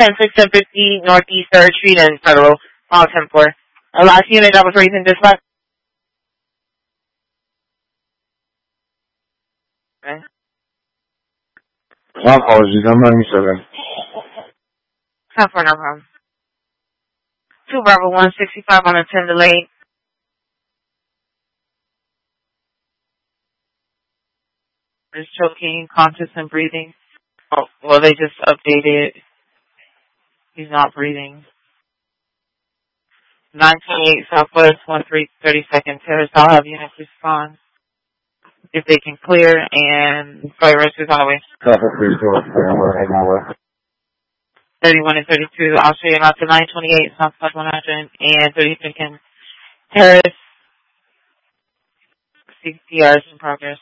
10-6-10-50 Northeast 3rd Street and Federal, Mile 10-4. Last unit that was raised in dispatch. Okay. My apologies, I'm 97. 10-4, no problem. 2 Bravo 165 on a 10 delay. Is choking, conscious and breathing. Oh, well, they just updated. He's not breathing. 928 Southwest 1332nd Terrace. I'll have units respond if they can clear, and fire rescue is on the way. Traffic 3-4, we're heading our way. 31 and 32. I'll show you out to 928 Southwest 100 and 32nd Terrace. CPR is in progress.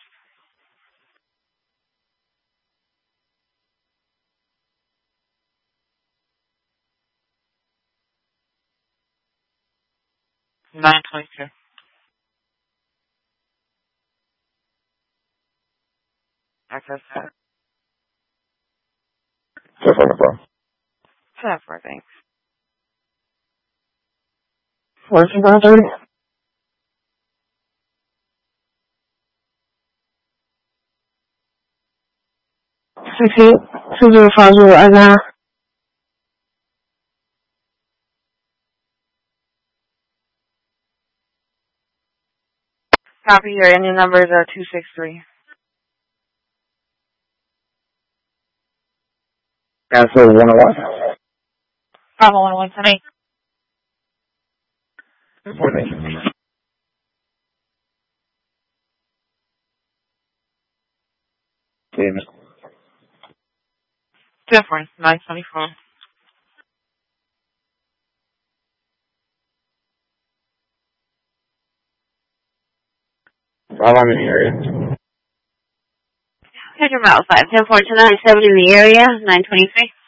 Nine 22. Access that. 10-4, thanks. Where's the ground 30? 68-2050, I got. Copy, your engine numbers are 263. Answer 101. Bravo 101 tonight. Difference, 924. While I'm in the area. Head your mouth 5, 10-4 to 970 in the area, 923.